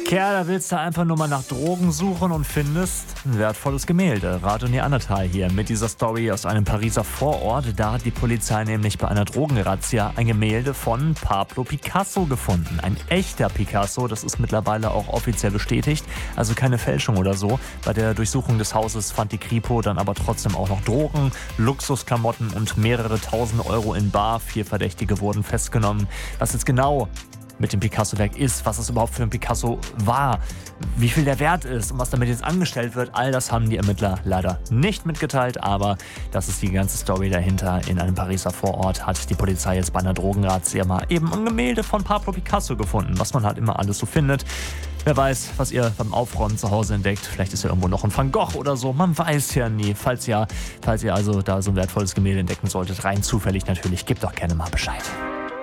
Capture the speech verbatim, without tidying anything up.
Kerl, da willst du einfach nur mal nach Drogen suchen und findest ein wertvolles Gemälde. Radio Neandertal hier mit dieser Story aus einem Pariser Vorort. Da hat die Polizei nämlich bei einer Drogenrazzia ein Gemälde von Pablo Picasso gefunden. Ein echter Picasso, das ist mittlerweile auch offiziell bestätigt. Also keine Fälschung oder so. Bei der Durchsuchung des Hauses fand die Kripo dann aber trotzdem auch noch Drogen, Luxusklamotten und mehrere tausend Euro in bar. Vier Verdächtige wurden festgenommen. Was jetzt genau mit dem Picasso-Werk ist, was es überhaupt für ein Picasso war, wie viel der Wert ist und was damit jetzt angestellt wird, all das haben die Ermittler leider nicht mitgeteilt, aber das ist die ganze Story dahinter. In einem Pariser Vorort hat die Polizei jetzt bei einer Drogenrazzia mal eben ein Gemälde von Pablo Picasso gefunden, was man halt immer alles so findet. Wer weiß, was ihr beim Aufräumen zu Hause entdeckt. Vielleicht ist ja irgendwo noch ein Van Gogh oder so. Man weiß ja nie. Falls ja, falls ihr also da so ein wertvolles Gemälde entdecken solltet, rein zufällig natürlich, gebt doch gerne mal Bescheid.